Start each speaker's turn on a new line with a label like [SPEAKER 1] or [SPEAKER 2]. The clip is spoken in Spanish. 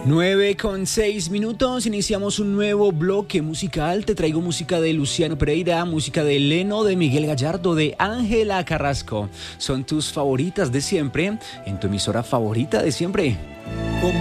[SPEAKER 1] 9:06, iniciamos un nuevo bloque musical. Te traigo música de Luciano Pereira, música de Leno, de Miguel Gallardo, de Ángela Carrasco. Son tus favoritas de siempre, en tu emisora favorita de siempre.